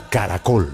Caracol.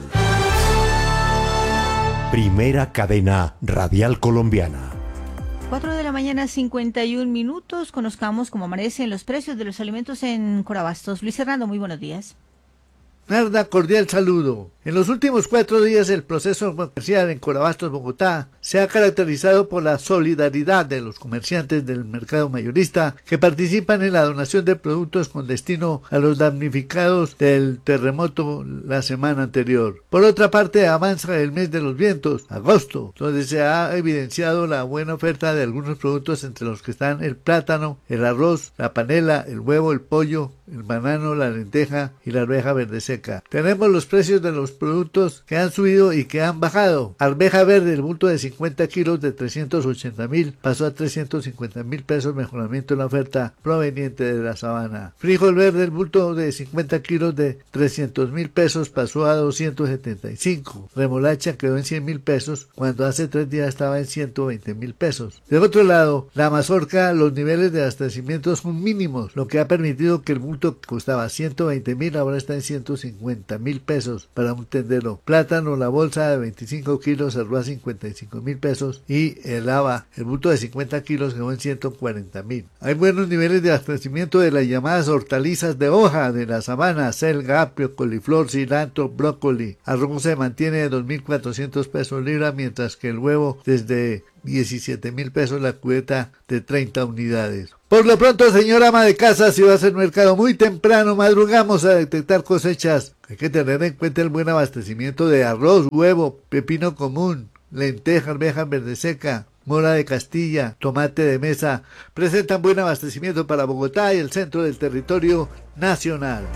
Primera cadena radial colombiana. 4 de la mañana, 51 minutos. Conozcamos cómo amanecen los precios de los alimentos en Corabastos. Luis Hernando, muy buenos días. Narda, cordial saludo. En los últimos 4 días el proceso comercial en Corabastos, Bogotá, se ha caracterizado por la solidaridad de los comerciantes del mercado mayorista que participan en la donación de productos con destino a los damnificados del terremoto la semana anterior. Por otra parte, avanza el mes de los vientos, agosto, donde se ha evidenciado la buena oferta de algunos productos entre los que están el plátano, el arroz, la panela, el huevo, el pollo, el banano, la lenteja y la arveja verde seca. Tenemos los precios de los productos que han subido y que han bajado. Arveja verde, el bulto de 50 kilos de 380.000 pasó a 350.000 pesos, mejoramiento en la oferta proveniente de la sabana. Frijol verde, el bulto de 50 kilos de 300.000 pesos pasó a 275. Remolacha quedó en 100.000 pesos cuando hace 3 días estaba en 120.000 pesos. De otro lado, la mazorca, los niveles de abastecimiento son mínimos, lo que ha permitido que el bulto que costaba 120.000 ahora está en 150.000 pesos para un tendero. Plátano, la bolsa de 25 kilos cerró a 55.000 pesos y el haba, el bulto de 50 kilos quedó en 140.000. Hay buenos niveles de abastecimiento de las llamadas hortalizas de hoja de la sabana, selga, apio, coliflor, cilantro, brócoli. Arroz se mantiene de 2.400 pesos libra, mientras que el huevo desde 17.000 pesos la cubeta de 30 unidades. Por lo pronto, señora ama de casa, si va a hacer mercado muy temprano, madrugamos a detectar cosechas. Hay que tener en cuenta el buen abastecimiento de arroz, huevo, pepino común, lenteja, arveja verde seca, mora de Castilla, tomate de mesa. Presentan buen abastecimiento para Bogotá y el centro del territorio nacional.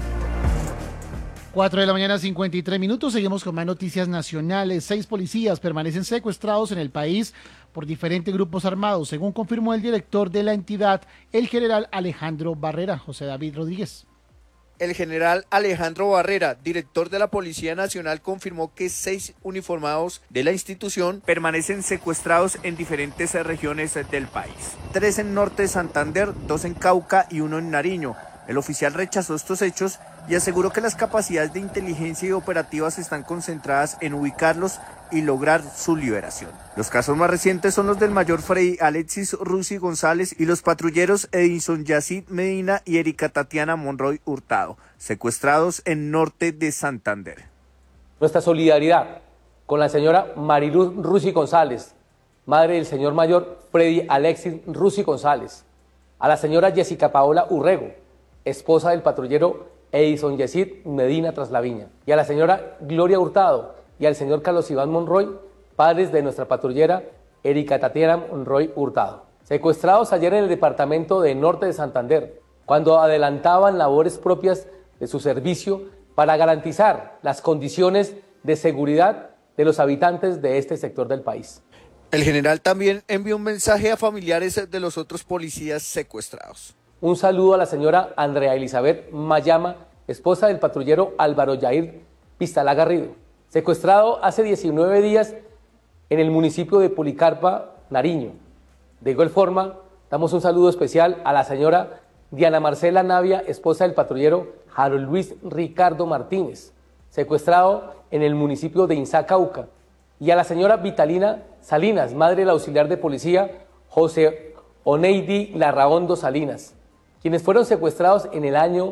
4 de la mañana, 53 minutos. Seguimos con más noticias nacionales. 6 policías permanecen secuestrados en el país por diferentes grupos armados, según confirmó el director de la entidad, el general Alejandro Barrera. José David Rodríguez. El general Alejandro Barrera, director de la Policía Nacional, confirmó que 6 uniformados de la institución permanecen secuestrados en diferentes regiones del país. 3 en norte de Santander, 2 en Cauca y 1 en Nariño. El oficial rechazó estos hechos y aseguró que las capacidades de inteligencia y operativas están concentradas en ubicarlos y lograr su liberación. Los casos más recientes son los del mayor Freddy Alexis Rusi González y los patrulleros Edison Yacid Medina y Erika Tatiana Monroy Hurtado, secuestrados en norte de Santander. Nuestra solidaridad con la señora Mariluz Rusi González, madre del señor mayor Freddy Alexis Rusi González, a la señora Jessica Paola Urrego, esposa del patrullero Edison Yacid Medina Traslaviña, y a la señora Gloria Hurtado y al señor Carlos Iván Monroy, padres de nuestra patrullera Erika Tatiana Monroy Hurtado, secuestrados ayer en el departamento de Norte de Santander, cuando adelantaban labores propias de su servicio para garantizar las condiciones de seguridad de los habitantes de este sector del país. El general también envió un mensaje a familiares de los otros policías secuestrados. Un saludo a la señora Andrea Elizabeth Mayama, esposa del patrullero Álvaro Yair Pistalá Garrido, secuestrado hace 19 días en el municipio de Policarpa, Nariño. De igual forma, damos un saludo especial a la señora Diana Marcela Navia, esposa del patrullero Harold Luis Ricardo Martínez, secuestrado en el municipio de Inzá, Cauca, y a la señora Vitalina Salinas, madre del auxiliar de policía José Oneidi Larraondo Salinas, quienes fueron secuestrados en el año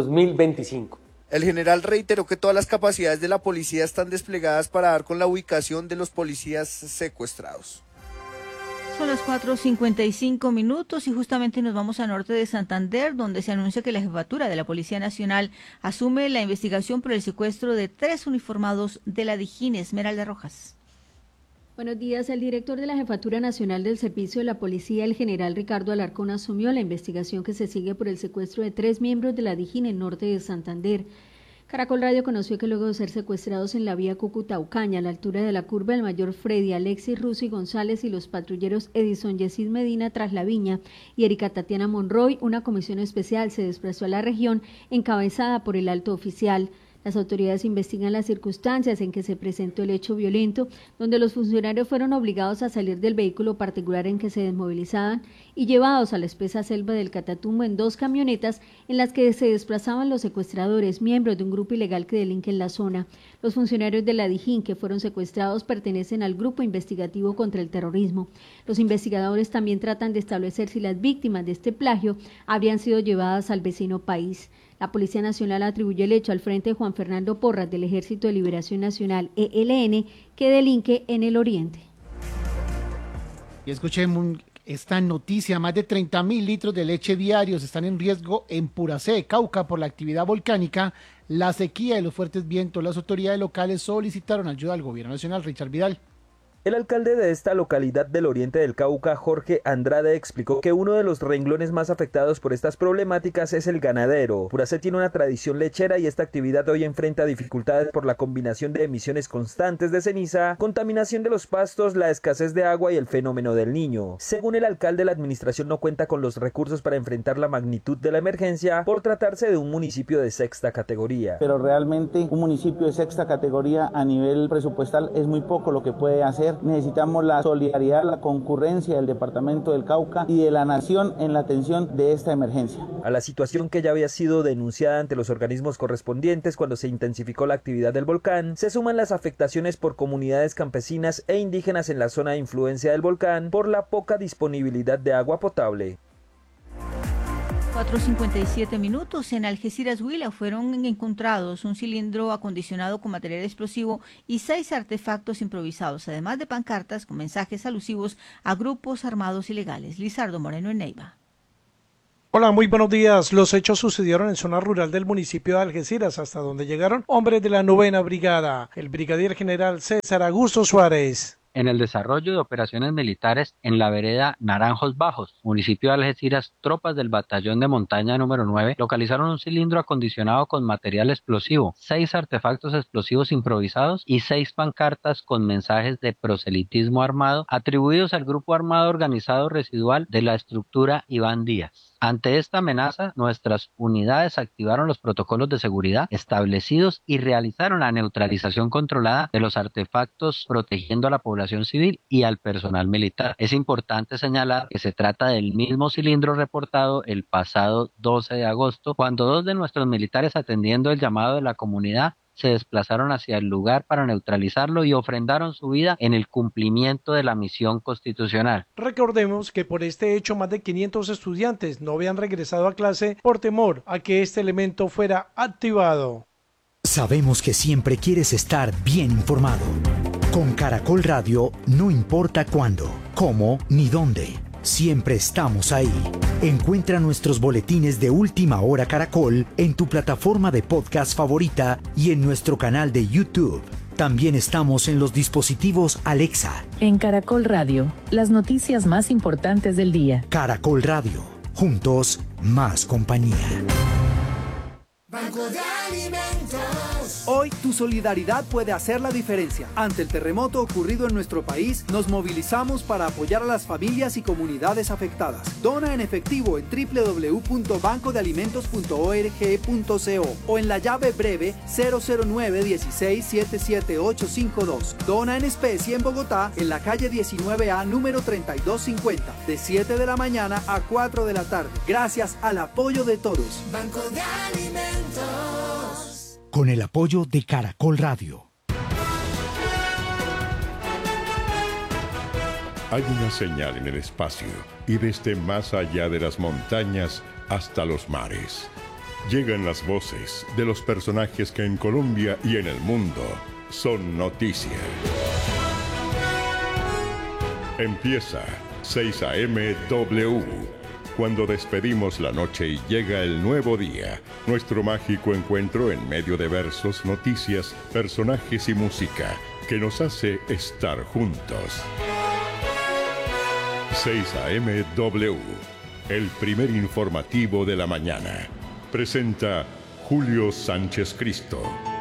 2025. El general reiteró que todas las capacidades de la policía están desplegadas para dar con la ubicación de los policías secuestrados. Son las 4:55 minutos y justamente nos vamos a norte de Santander, donde se anuncia que la jefatura de la Policía Nacional asume la investigación por el secuestro de 3 uniformados de la Dijín. Esmeralda Rojas. Buenos días. El director de la Jefatura Nacional del Servicio de la Policía, el general Ricardo Alarcón, asumió la investigación que se sigue por el secuestro de 3 miembros de la Dijín en norte de Santander. Caracol Radio conoció que luego de ser secuestrados en la vía Cúcuta-Ucaña, a la altura de la curva, el mayor Freddy Alexis Rusi González y los patrulleros Edison Yacid Medina Traslaviña y Erika Tatiana Monroy, una comisión especial se desplazó a la región encabezada por el alto oficial. Las autoridades investigan las circunstancias en que se presentó el hecho violento, donde los funcionarios fueron obligados a salir del vehículo particular en que se desmovilizaban y llevados a la espesa selva del Catatumbo en 2 camionetas en las que se desplazaban los secuestradores, miembros de un grupo ilegal que delinque en la zona. Los funcionarios de la Dijín que fueron secuestrados pertenecen al Grupo Investigativo contra el Terrorismo. Los investigadores también tratan de establecer si las víctimas de este plagio habrían sido llevadas al vecino país. La Policía Nacional atribuye el hecho al Frente Juan Fernando Porras del Ejército de Liberación Nacional, ELN, que delinque en el oriente. Y escuchemos esta noticia: más de 30.000 litros de leche diarios están en riesgo en Puracé, Cauca, por la actividad volcánica, la sequía y los fuertes vientos. Las autoridades locales solicitaron ayuda al gobierno nacional. Richard Vidal. El alcalde de esta localidad del oriente del Cauca, Jorge Andrade, explicó que uno de los renglones más afectados por estas problemáticas es el ganadero. Puracé tiene una tradición lechera y esta actividad hoy enfrenta dificultades por la combinación de emisiones constantes de ceniza, contaminación de los pastos, la escasez de agua y el fenómeno del Niño. Según el alcalde, la administración no cuenta con los recursos para enfrentar la magnitud de la emergencia por tratarse de un municipio de 6ª categoría. Pero realmente un municipio de 6ª categoría a nivel presupuestal es muy poco lo que puede hacer. Necesitamos la solidaridad, la concurrencia del departamento del Cauca y de la nación en la atención de esta emergencia. A la situación que ya había sido denunciada ante los organismos correspondientes cuando se intensificó la actividad del volcán, se suman las afectaciones por comunidades campesinas e indígenas en la zona de influencia del volcán por la poca disponibilidad de agua potable. 4:57 minutos. En Algeciras, Huila, fueron encontrados un cilindro acondicionado con material explosivo y 6 artefactos improvisados, además de pancartas con mensajes alusivos a grupos armados ilegales. Lizardo Moreno en Neiva. Hola, muy buenos días. Los hechos sucedieron en zona rural del municipio de Algeciras, hasta donde llegaron hombres de la 9ª Brigada. El brigadier general César Augusto Suárez. En el desarrollo de operaciones militares en la vereda Naranjos Bajos, municipio de Algeciras, tropas del batallón de montaña número 9 localizaron un cilindro acondicionado con material explosivo, 6 artefactos explosivos improvisados y 6 pancartas con mensajes de proselitismo armado atribuidos al grupo armado organizado residual de la estructura Iván Díaz. Ante esta amenaza, nuestras unidades activaron los protocolos de seguridad establecidos y realizaron la neutralización controlada de los artefactos, protegiendo a la población civil y al personal militar. Es importante señalar que se trata del mismo cilindro reportado el pasado 12 de agosto, cuando 2 de nuestros militares, atendiendo el llamado de la comunidad, se desplazaron hacia el lugar para neutralizarlo y ofrendaron su vida en el cumplimiento de la misión constitucional. Recordemos que por este hecho más de 500 estudiantes no habían regresado a clase por temor a que este elemento fuera activado. Sabemos que siempre quieres estar bien informado. Con Caracol Radio, no importa cuándo, cómo ni dónde. Siempre estamos ahí. Encuentra nuestros boletines de Última Hora Caracol en tu plataforma de podcast favorita y en nuestro canal de YouTube. También estamos en los dispositivos Alexa. En Caracol Radio, las noticias más importantes del día. Caracol Radio, juntos, más compañía. Banco de Alimentos. Hoy tu solidaridad puede hacer la diferencia. Ante el terremoto ocurrido en nuestro país, nos movilizamos para apoyar a las familias y comunidades afectadas. Dona en efectivo en www.bancodealimentos.org.co o en la llave breve 009-16-77852. Dona en especie en Bogotá, en la calle 19A número 3250, de 7 de la mañana a 4 de la tarde. Gracias al apoyo de todos. Banco de Alimentos. Con el apoyo de Caracol Radio. Hay una señal en el espacio y desde más allá de las montañas hasta los mares. Llegan las voces de los personajes que en Colombia y en el mundo son noticia. Empieza 6 AM W. Cuando despedimos la noche y llega el nuevo día, nuestro mágico encuentro en medio de versos, noticias, personajes y música que nos hace estar juntos. 6 AM W, el primer informativo de la mañana. Presenta Julio Sánchez Cristo.